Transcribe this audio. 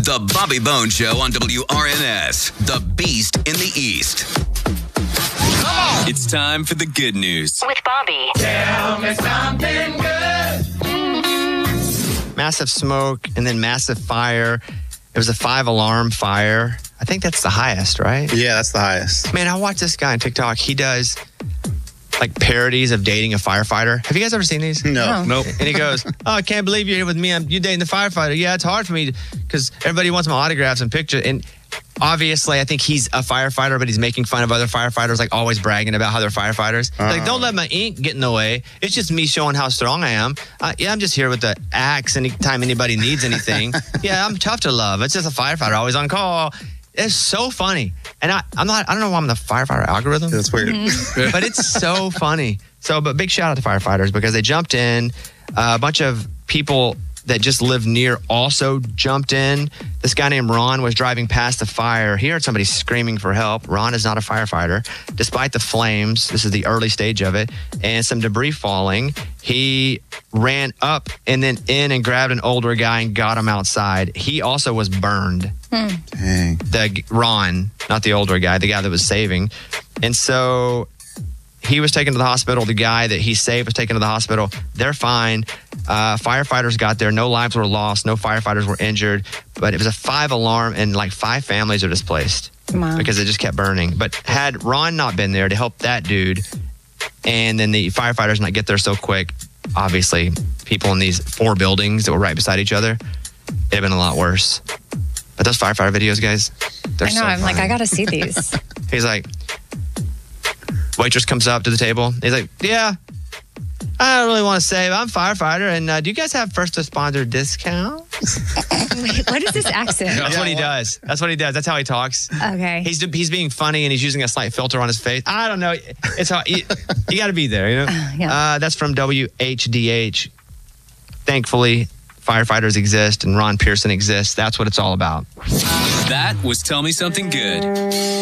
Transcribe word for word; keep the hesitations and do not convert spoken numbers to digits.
The Bobby Bones Show on W R N S, the Beast in the East. It's time for the good news. With Bobby. Tell me something good. Massive smoke and then massive fire. It was a five alarm fire. I think that's the highest, right? Yeah, that's the highest. Man, I watch this guy on TikTok. He does like parodies of dating a firefighter. Have you guys ever seen these? No. Nope. And he goes, oh, I can't believe you're here with me. I'm, you're dating the firefighter. Yeah, it's hard for me because everybody wants my autographs and pictures. And obviously, I think he's a firefighter, but he's making fun of other firefighters, like always bragging about how they're firefighters. Uh-huh. Like, don't let my ink get in the way. It's just me showing how strong I am. Uh, yeah, I'm just here with the axe anytime anybody needs anything. Yeah, I'm tough to love. It's just a firefighter, always on call. It's so funny. And I, I'm not, I don't know why I'm the firefighter algorithm. That's weird. Mm-hmm. But it's so funny. So, but big shout out to firefighters because they jumped in. Uh, a bunch of people that just lived near also jumped in. This guy named Ron was driving past the fire. He heard somebody screaming for help. Ron is not a firefighter. Despite the flames, this is the early stage of it, and some debris falling, he ran up and then in and grabbed an older guy and got him outside. He also was burned. Hmm. Dang. The Ron, not the older guy, the guy that was saving. And so he was taken to the hospital. The guy that he saved was taken to the hospital. They're fine. Uh, firefighters got there. No lives were lost. No firefighters were injured. But it was a five alarm and like five families are displaced wow. because it just kept burning. But had Ron not been there to help that dude and then the firefighters not get there so quick, obviously people in these four buildings that were right beside each other, it'd have been a lot worse. But those firefighter videos, guys, they're I know. so I'm funny. like, I got to see these. He's like, waitress comes up to the table. He's like, yeah, I don't really want to say, but I'm a firefighter. And uh, do you guys have first responder discount? Wait, what is this accent? That's what he does. That's what he does. That's how he talks. Okay. He's he's being funny and he's using a slight filter on his face. I don't know. It's how you, you got to be there. You know. Uh, yeah. Uh, that's from W H D H. Thankfully, firefighters exist and Ron Pearson exists. That's what it's all about. That was Tell Me Something Good.